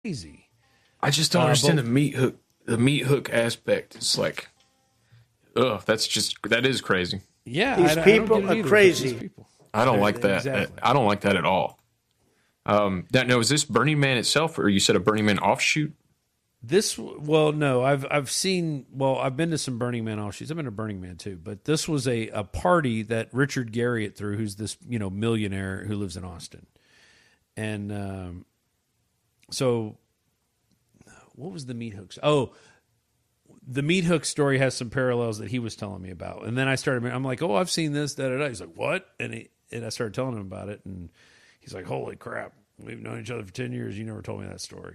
crazy. I just don't understand the meat hook. The meat hook aspect. It's like, that is crazy. Yeah, these people are crazy. I don't like that. Exactly. I don't like that at all. Now, is this Burning Man itself, or you said a Burning Man offshoot? No, I've been to some Burning Man offshoots. I've been to Burning Man too, but this was a party that Richard Garriott threw, who's this millionaire who lives in Austin, and so what was the meat hooks? Oh, the meat hook story has some parallels that he was telling me about, and then I'm like, oh, I've seen this. Da da da. He's like, what? And I started telling him about it, and he's like, holy crap, we've known each other for 10 years. You never told me that story.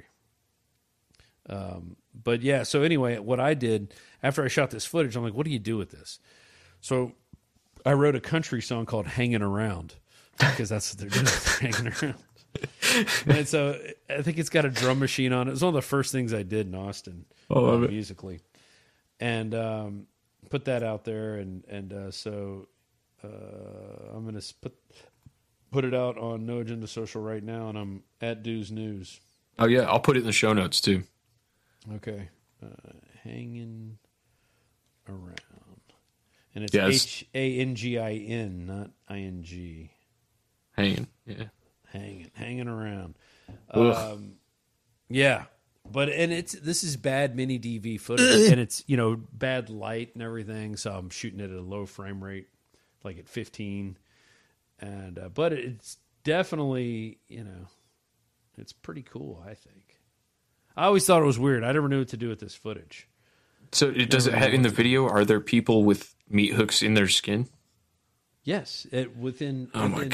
But yeah, so anyway, what I did after I shot this footage, I'm like, what do you do with this? So I wrote a country song called Hanging Around, because that's what they're doing, they're hanging around. And so I think it's got a drum machine on it. It was one of the first things I did in Austin musically. And put that out there, and so I'm going to put it out on No Agenda Social right now, and I'm at Dues News. Oh, yeah, I'll put it in the show notes, too. Okay. Hanging Around. And it's Hangin, not ING. Hanging, yeah. Hanging Around. Yeah. This is bad mini DV footage, and it's, bad light and everything, so I'm shooting it at a low frame rate, like at 15. And but it's definitely, it's pretty cool, I think. I always thought it was weird. I never knew what to do with this footage. So does it have in the video? Are there people with meat hooks in their skin? Yes, within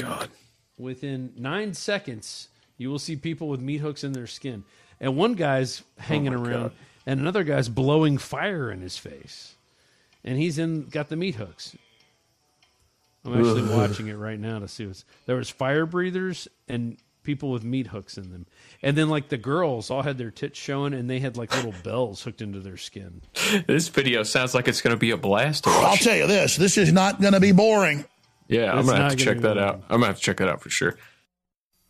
9 seconds, you will see people with meat hooks in their skin, and one guy's hanging around, and another guy's blowing fire in his face, and he's got the meat hooks. I'm actually watching it right now to see there was fire breathers and people with meat hooks in them. And then, like, the girls all had their tits showing, and they had, like, little bells hooked into their skin. This video sounds like it's going to be a blast to watch. I'll tell you this is not going to be boring. Yeah, I'm going to have to check that out. I'm going to have to check that out for sure.